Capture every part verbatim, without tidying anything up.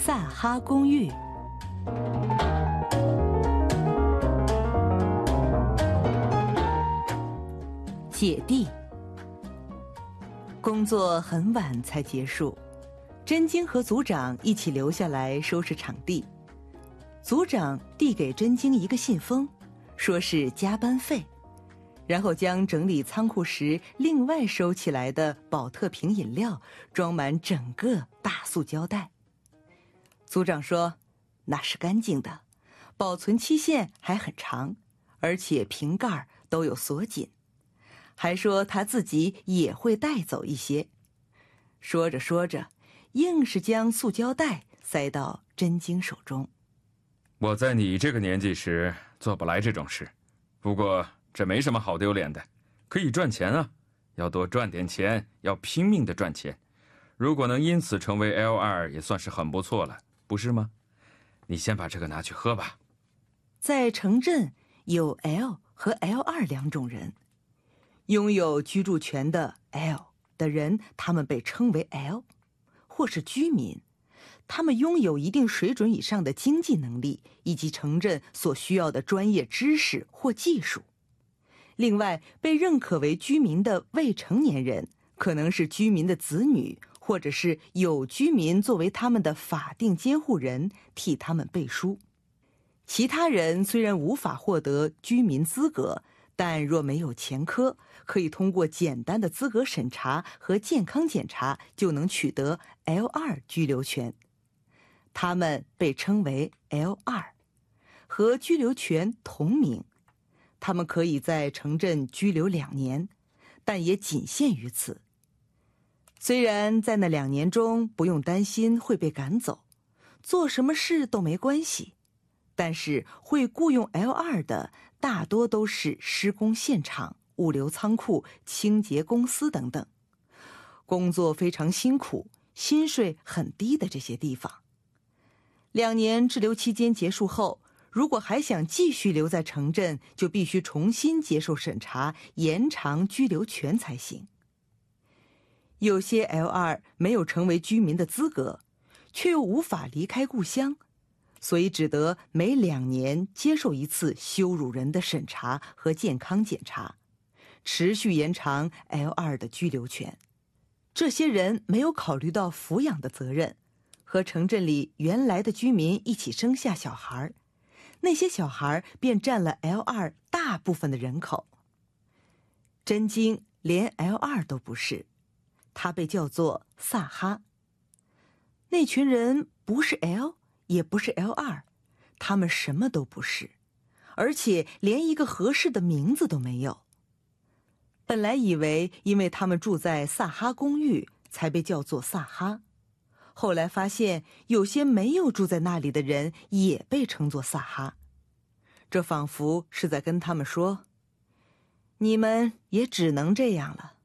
萨哈公寓。姐弟。工作很晚才结束，真经和组长一起留下来收拾场地。组长递给真经一个信封，说是加班费，然后将整理仓库时另外收起来的宝特瓶饮料装满整个大塑胶袋。组长说那是干净的，保存期限还很长，而且瓶盖都有锁紧，还说他自己也会带走一些。说着说着，硬是将塑胶袋塞到真经手中。 我在你这个年纪时做不来这种事，不过这没什么好丢脸的，可以赚钱啊，要多赚点钱，要拼命的赚钱。如果能因此成为 L 二 也算是很不错了，不是吗？你先把这个拿去喝吧。 在城镇有 L 和 L 二 两种人，拥有居住权的 L 的人，他们被称为 L， 或是居民，他们拥有一定水准以上的经济能力以及城镇所需要的专业知识或技术。另外，被认可为居民的未成年人可能是居民的子女，或者是有居民作为他们的法定监护人替他们背书。其他人虽然无法获得居民资格，但若没有前科，可以通过简单的资格审查和健康检查就能取得 L 二 居留权。他们被称为 L 二， 和居留权同名。他们可以在城镇居留两年，但也仅限于此。虽然在那两年中不用担心会被赶走，做什么事都没关系，但是会雇佣 L 二 的大多都是施工现场、物流仓库、清洁公司等等，工作非常辛苦，薪水很低的这些地方。两年滞留期间结束后，如果还想继续留在城镇，就必须重新接受审查，延长居留权才行。有些 L 二 没有成为居民的资格，却又无法离开故乡，所以只得每两年接受一次羞辱人的审查和健康检查，持续延长 L 二 的居留权。这些人没有考虑到抚养的责任，和城镇里原来的居民一起生下小孩，那些小孩便占了 L 二 大部分的人口。真经连 L 二 都不是，他被叫做萨哈。那群人不是 L， 也不是 L 二， 他们什么都不是，而且连一个合适的名字都没有。本来以为因为他们住在萨哈公寓才被叫做萨哈，后来发现有些没有住在那里的人也被称作萨哈，这仿佛是在跟他们说，你们也只能这样了。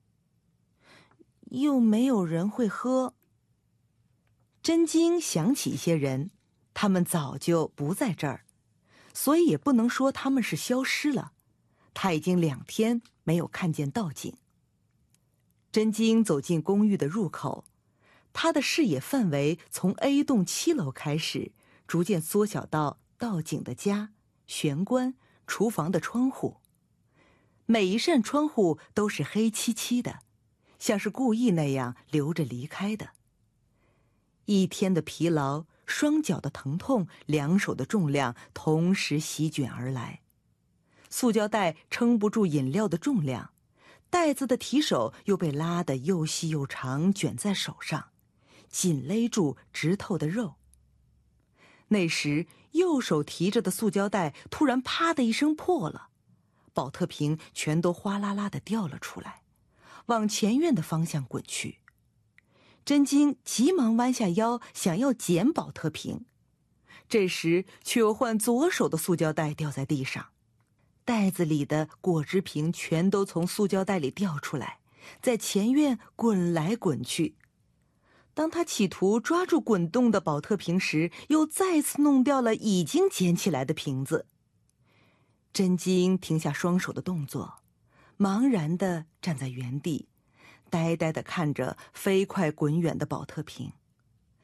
又没有人会喝。真经想起一些人，他们早就不在这儿，所以也不能说他们是消失了。他已经两天没有看见道景。真经走进公寓的入口，他的视野范围从 A 栋七楼开始，逐渐缩小到道景的家、玄关、厨房的窗户。每一扇窗户都是黑漆漆的，像是故意那样留着离开的。一天的疲劳，双脚的疼痛，两手的重量同时席卷而来。塑胶袋撑不住饮料的重量，袋子的提手又被拉得又细又长，卷在手上，紧勒住直透的肉。那时右手提着的塑胶袋突然啪的一声破了，宝特瓶全都哗啦啦地掉了出来，往前院的方向滚去。真经急忙弯下腰想要捡宝特瓶，这时却又换左手的塑胶袋掉在地上，袋子里的果汁瓶全都从塑胶袋里掉出来，在前院滚来滚去。当他企图抓住滚动的宝特瓶时，又再次弄掉了已经捡起来的瓶子。真经停下双手的动作，茫然地站在原地，呆呆地看着飞快滚远的宝特瓶。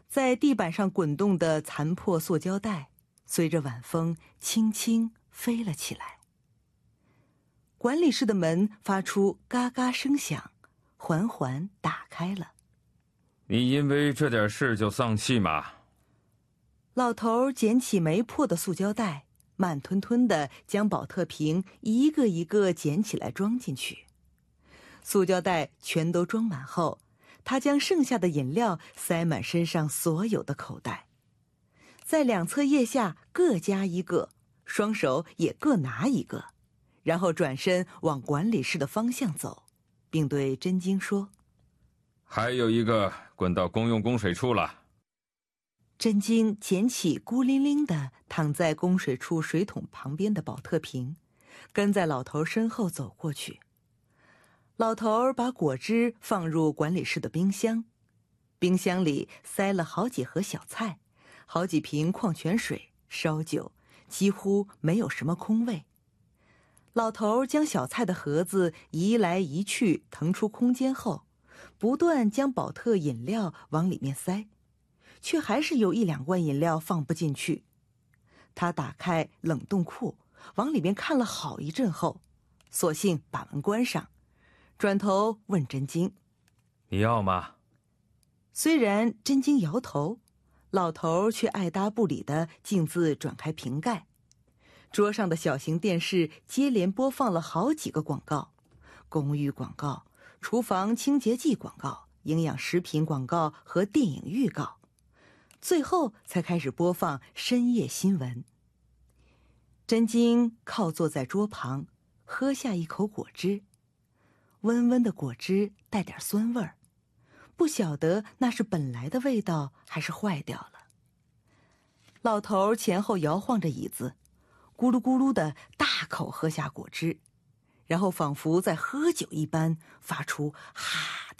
在地板上滚动的残破塑胶袋随着晚风轻轻飞了起来。管理室的门发出嘎嘎声响，缓缓打开了。 你因为这点事就丧气吗？ 老头捡起没破的塑胶袋，慢吞吞地将宝特瓶一个一个捡起来装进去。塑胶袋全都装满后，他将剩下的饮料塞满身上所有的口袋，在两侧腋下各加一个，双手也各拿一个，然后转身往管理室的方向走，并对真晶说： 还有一个滚到公用供水处了。 真晶捡起孤零零地躺在供水处水桶旁边的宝特瓶，跟在老头身后走过去。老头把果汁放入管理室的冰箱，冰箱里塞了好几盒小菜，好几瓶矿泉水、烧酒，几乎没有什么空位。老头将小菜的盒子移来移去，腾出空间后，不断将宝特饮料往里面塞，却还是有一两罐饮料放不进去。他打开冷冻库，往里面看了好一阵后，索性把门关上，转头问真晶： 你要吗？ 虽然真晶摇头，老头却爱搭不理地径自转开瓶盖。桌上的小型电视接连播放了好几个广告，公寓广告、厨房清洁剂广告、营养食品广告和电影预告，最后才开始播放深夜新闻。真晶靠坐在桌旁，喝下一口果汁，温温的果汁带点酸味儿，不晓得那是本来的味道还是坏掉了。老头前后摇晃着椅子，咕噜咕噜地大口喝下果汁，然后仿佛在喝酒一般发出哈